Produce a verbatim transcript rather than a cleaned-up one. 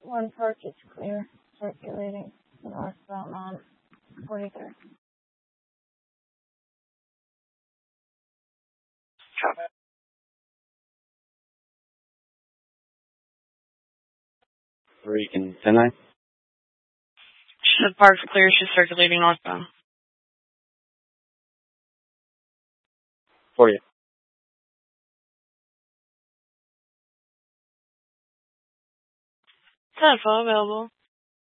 One park is clear, circulating northbound on forty-third. Copy. Three, can ten nine? The park's clear, she's circulating northbound. forty. ten four available.